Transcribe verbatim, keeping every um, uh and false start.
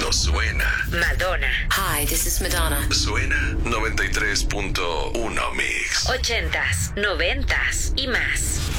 No suena. Madonna. Hi, this is Madonna. Suena noventa y tres punto uno Mix. Ochentas, noventas y más.